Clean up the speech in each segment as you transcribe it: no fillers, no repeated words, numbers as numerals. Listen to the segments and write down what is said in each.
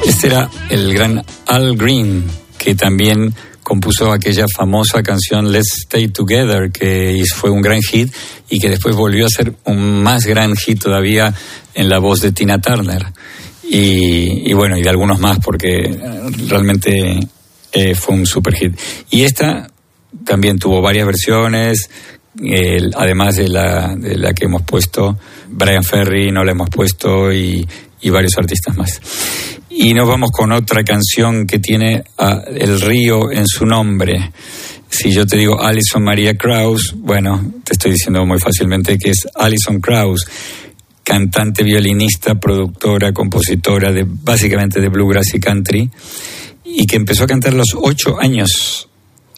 Este era el gran Al Green, que también compuso aquella famosa canción Let's Stay Together, que fue un gran hit y que después volvió a ser un más gran hit todavía en la voz de Tina Turner. Y bueno, y de algunos más, porque realmente fue un super hit. Y esta también tuvo varias versiones, además de la que hemos puesto, Brian Ferry no la hemos puesto y varios artistas más. Y nos vamos con otra canción que tiene el río en su nombre. Si yo te digo Alison Maria Krauss, bueno, te estoy diciendo muy fácilmente que es Alison Krauss, cantante, violinista, productora, compositora básicamente de bluegrass y country, y que empezó a cantar a los 8 años.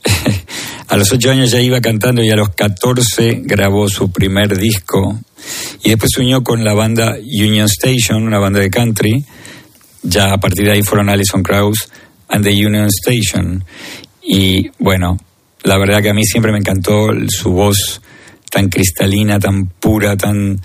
A los 8 años ya iba cantando y a los 14 grabó su primer disco. Y después se unió con la banda Union Station, una banda de country. Ya a partir de ahí fueron Alison Krauss and the Union Station. Y bueno, la verdad que a mí siempre me encantó su voz tan cristalina, tan pura, tan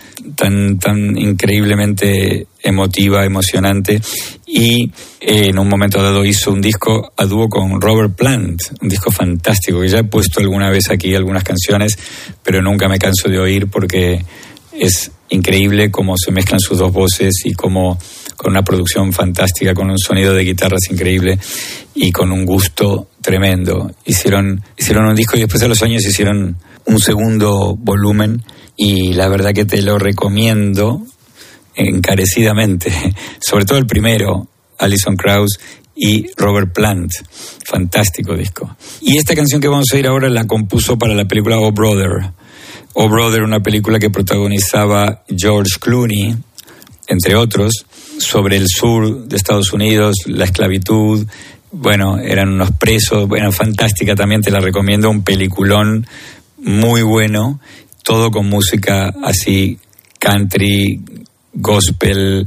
increíblemente emotiva, emocionante. Y en un momento dado hizo un disco a dúo con Robert Plant, un disco fantástico, que ya he puesto alguna vez aquí algunas canciones, pero nunca me canso de oír porque es increíble cómo se mezclan sus dos voces y cómo con una producción fantástica, con un sonido de guitarras increíble y con un gusto tremendo. Hicieron un disco y después a los años hicieron un segundo volumen y la verdad que te lo recomiendo encarecidamente, sobre todo el primero, Alison Krauss y Robert Plant, fantástico disco. Y esta canción que vamos a oír ahora la compuso para la película Oh Brother. Oh Brother, una película que protagonizaba George Clooney, entre otros, sobre el sur de Estados Unidos, la esclavitud. Bueno, eran unos presos, bueno, fantástica también, te la recomiendo, un peliculón muy bueno, todo con música así, country, gospel,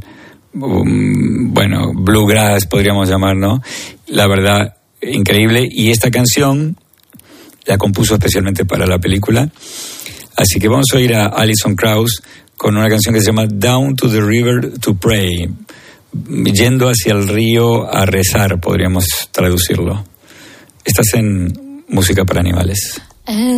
bueno, bluegrass podríamos llamar, ¿no? La verdad, increíble. Y esta canción la compuso especialmente para la película. Así que vamos a oír a Alison Krauss con una canción que se llama Down to the River to Pray, yendo hacia el río a rezar, podríamos traducirlo. Estás en Música para Animales.